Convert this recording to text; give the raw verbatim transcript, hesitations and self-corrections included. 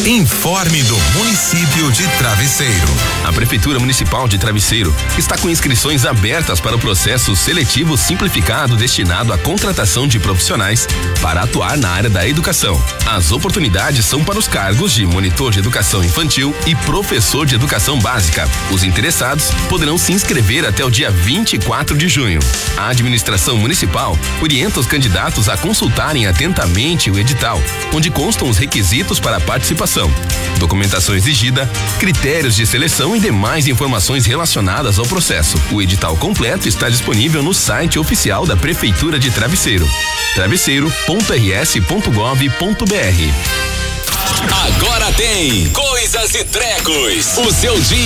Informe do município de Travesseiro. A Prefeitura Municipal de Travesseiro está com inscrições abertas para o processo seletivo simplificado destinado à contratação de profissionais para atuar na área da educação. As oportunidades são para os cargos de monitor de educação infantil e professor de educação básica. Os interessados poderão se inscrever até o dia vinte e quatro de junho. A administração municipal orienta os candidatos a consultarem atentamente o edital, onde constam os requisitos para a participação, documentação exigida, critérios de seleção e demais informações relacionadas ao processo. O edital completo está disponível no site oficial da Prefeitura de Travesseiro, travesseiro ponto r s ponto gov ponto b r. Agora tem Coisas e Trecos, o seu dia